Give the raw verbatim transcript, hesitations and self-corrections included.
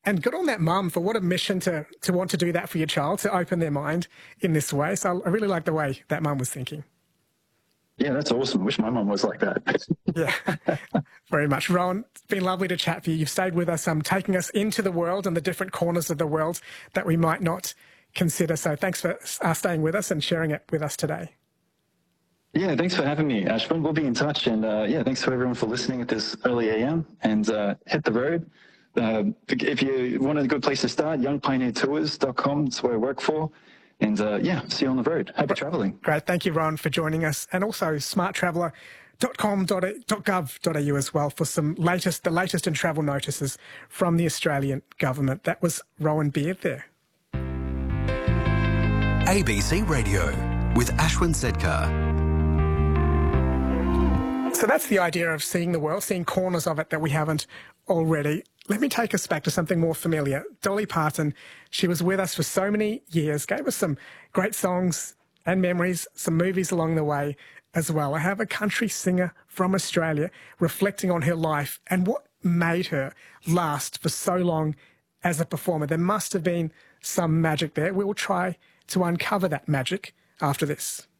And good on that mum for what a mission to, to want to do that for your child, to open their mind in this way. So I really like the way that mum was thinking. Yeah, that's awesome. I wish my mum was like that. Yeah, very much. Rowan, it's been lovely to chat with you. You've stayed with us, um, taking us into the world and the different corners of the world that we might not consider. So thanks for uh, staying with us and sharing it with us today. Yeah, thanks for having me, Ashwin. We'll be in touch. And uh, yeah, thanks for everyone for listening at this early A M. And uh, hit the road. Uh, if you want a good place to start, young pioneer tours dot com. That's where I work for. And uh, yeah, see you on the road. Happy travelling. Great. Thank you, Ron, for joining us. And also smart traveller dot com dot gov dot a u as well for some latest, the latest in travel notices from the Australian government. That was Rowan Beard there. A B C Radio with Ashwin Sedkar. So that's the idea of seeing the world, seeing corners of it that we haven't already. Let me take us back to something more familiar. Dolly Parton, she was with us for so many years, gave us some great songs and memories, some movies along the way as well. I have a country singer from Australia reflecting on her life and what made her last for so long as a performer. There must have been some magic there. We will try to uncover that magic after this.